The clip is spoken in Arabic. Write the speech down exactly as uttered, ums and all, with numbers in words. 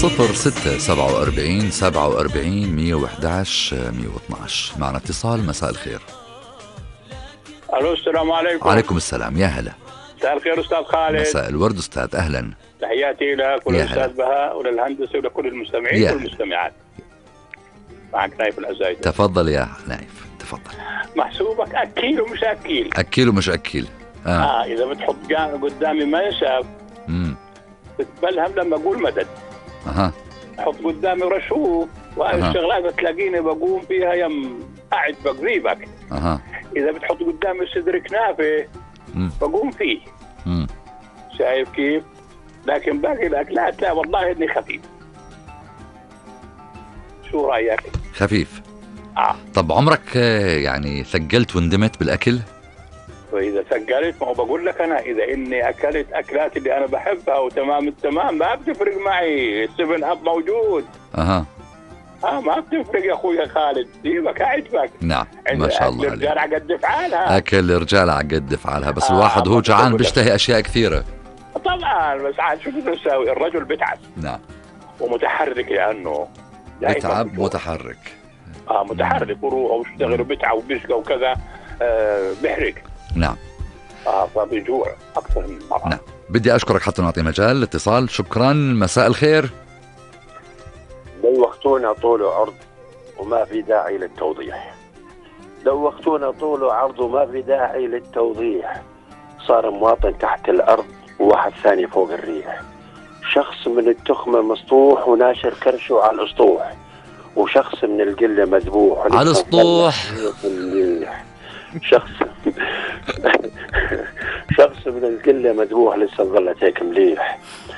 صفر ستة سبعة وأربعين سبعة وأربعين مية وإحداش مية واثناش. معنا اتصال. مساء الخير. الو السلام عليكم. وعليكم السلام. يا هلا. مساء الخير استاذ خالد. مساء الورد استاذ. اهلا. تحياتي لك وللاستاذ بهاء وللهندسه ولكل المستمعين والمستمعات. معك نايف الازايد. تفضل يا نايف تفضل. محسوبك اكيل ومش اكيل. اكيل ومش اكيل. اه, آه اذا بتحط قدامي منشف امم بتبلهم لما اقول مدد. اها. حط قدامي رشوف وهاي الشغلات بتلاقيني بقوم فيها يم قاعد بقريبك. اها. اذا بتحط قدامي صدر كنافه بقوم فيه. امم شايف كيف؟ لكن باقي الاكلات لا والله اني خفيف. شو رايك؟ خفيف. اه طب عمرك يعني ثقلت وندمت بالاكل؟ واذا ثقلت ما هو بقول لك انا اذا اني اكلت اكلات اللي انا بحبها وتمام التمام ما بتفرق معي. السفن اب موجود. اها. اه ما بتفرق يا اخويا خالد. سيبك عجبك. نعم ما شاء الله عليك. الرجال على قد فعالها. اكل الرجال على قد فعالها بس آه الواحد هو جعان بيشتهي اشياء كثيره. طبعا بس عاد شو بده يساوي؟ الرجل بتعب. نعم. ومتحرك لانه بتعب متحرك. اه متحرك وروح ويشتغل وبتعب وبيشقى وكذا. آه بحرق. نعم. اه فبيجوع اكثر من مره. نعم. بدي اشكرك حتى نعطي مجال الاتصال. شكرا. مساء الخير. دوختونا طول وعرض وما في داعي للتوضيح. دوختونا طول وعرض وما في داعي للتوضيح. صار مواطن تحت الارض وواحد ثاني فوق الريح. شخص من التخمه مسطوح وناشر كرشه على الاسطوح. وشخص من القله مذبوح على الاسطوح. شخص شخص من القله مذبوح لسه ظلت هيك مليح.